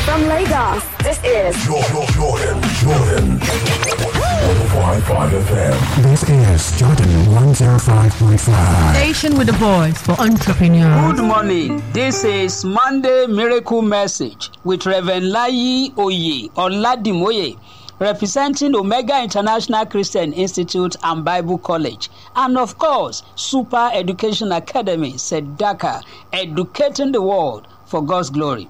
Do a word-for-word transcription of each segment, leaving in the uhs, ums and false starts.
From Lagos, this is Jordan, Jordan, Jordan. one oh five point five F M. This is Jordan one oh five point five. Station with the voice for entrepreneurs. Good morning. This is Monday Miracle Message with Reverend Layi Oye Oladimoye, representing Omega International Christian Institute and Bible College, and of course, Super Education Academy, Sedaka, educating the world for God's glory.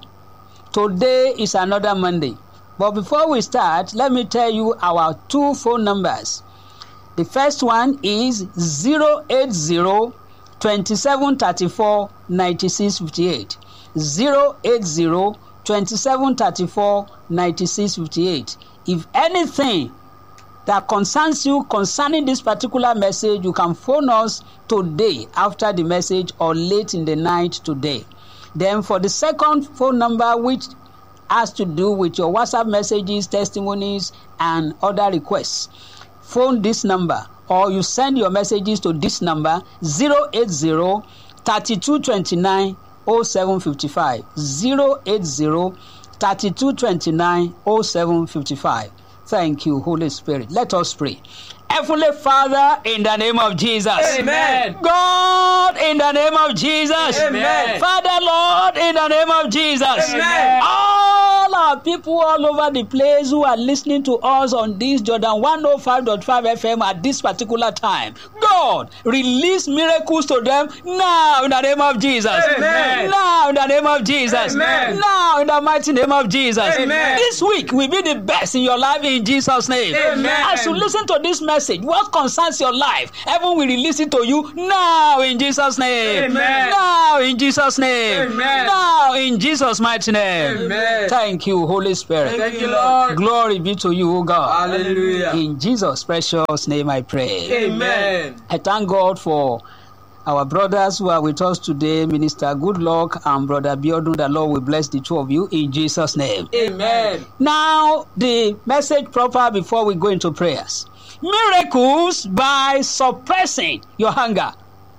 Today is another Monday. But before we start, let me tell you our two phone numbers. The first one is zero eight zero, twenty-seven thirty-four, ninety-six fifty-eight. zero eight zero, twenty-seven thirty-four, ninety-six fifty-eight. If anything that concerns you concerning this particular message, you can phone us today after the message or late in the night today. Then for the second phone number, which has to do with your WhatsApp messages, testimonies, and other requests, phone this number or you send your messages to this number zero eight zero, thirty-two twenty-nine, oh seven fifty-five. zero eight zero, thirty-two twenty-nine, oh seven fifty-five. Thank you, Holy Spirit. Let us pray. Heavenly Father, in the name of Jesus. Amen. God, in the name of Jesus. Amen. Father, Lord, in the name of Jesus. Amen. All our people all over the place who are listening to us on this Jordan one oh five point five F M at this particular time, God, release miracles to them now in the name of Jesus. Amen. Now in the name of Jesus. Amen. Now in the mighty name of Jesus. Amen. This week will be the best in your life in Jesus' name. Amen. As you listen to this message, what concerns your life, heaven will release it to you now in Jesus' name. Amen. Now in Jesus' name. Amen. Now in Jesus' mighty name. Amen. Thank you, Holy Spirit. Thank you, Lord. Glory be to you, O God. Hallelujah. In Jesus' precious name I pray. Amen. I thank God for our brothers who are with us today, Minister Goodluck and Brother Biodun. The Lord will bless the two of you in Jesus' name. Amen. Now, the message proper before we go into prayers. Miracles by suppressing your hunger.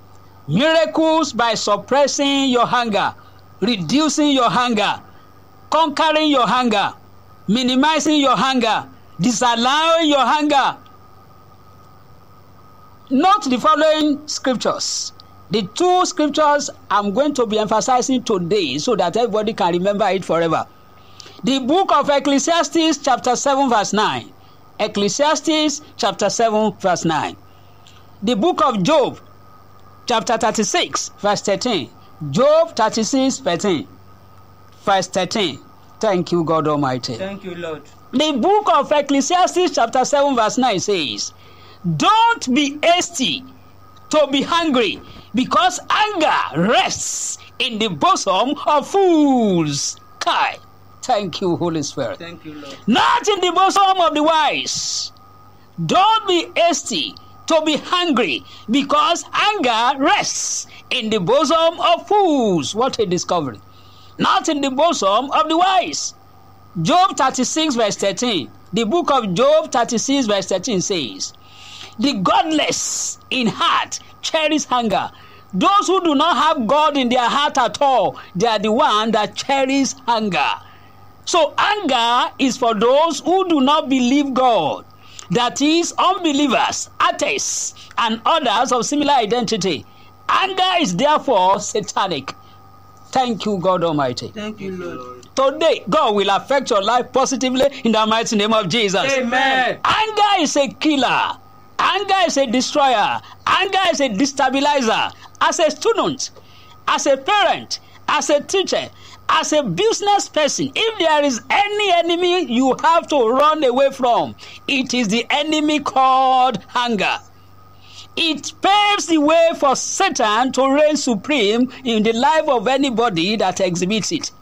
Miracles by suppressing your hunger, reducing your hunger, conquering your hunger, minimizing your hunger, disallowing your hunger. Note the following scriptures. The two scriptures I'm going to be emphasizing today so that everybody can remember it forever. The book of Ecclesiastes chapter seven verse nine. Ecclesiastes chapter seven verse nine. The book of Job chapter thirty-six verse thirteen. Job thirty-six thirteen. Verse thirteen. Thank you, God Almighty. Thank you, Lord. The book of Ecclesiastes chapter seven verse nine says, don't be hasty to be hungry, because anger rests in the bosom of fools. Kai. Thank you, Holy Spirit. Thank you, Lord. Not in the bosom of the wise. Don't be hasty to be hungry, because anger rests in the bosom of fools. What a discovery. Not in the bosom of the wise. Job thirty-six verse thirteen. The book of Job thirty-six verse thirteen says, the godless in heart cherish hunger. Those who do not have God in their heart at all, they are the one that cherish hunger. So anger is for those who do not believe God. That is, unbelievers, atheists, and others of similar identity. Anger is therefore satanic. Thank you, God Almighty. Thank you, Lord. Today, God will affect your life positively in the mighty name of Jesus. Amen. Anger is a killer. Anger is a destroyer. Anger is a destabilizer. As a student, as a parent, as a teacher, as a business person, if there is any enemy you have to run away from, it is the enemy called anger. It paves the way for Satan to reign supreme in the life of anybody that exhibits it.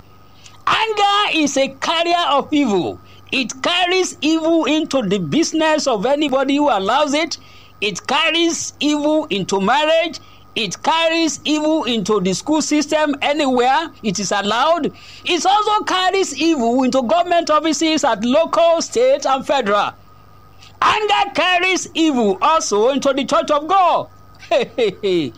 Anger is a carrier of evil. It carries evil into the business of anybody who allows it. It carries evil into marriage. It carries evil into the school system anywhere it is allowed. It also carries evil into government offices at local, state, and federal. Anger carries evil also into the church of God.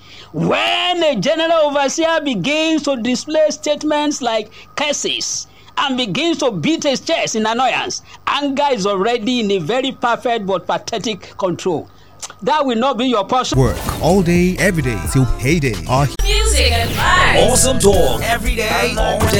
When a general overseer begins to display statements like curses and begins to beat his chest in annoyance, anger is already in a very perfect but pathetic control. That will not be your portion. Work all day, every day till payday. Our Music and vibes. Awesome talk every day, all day.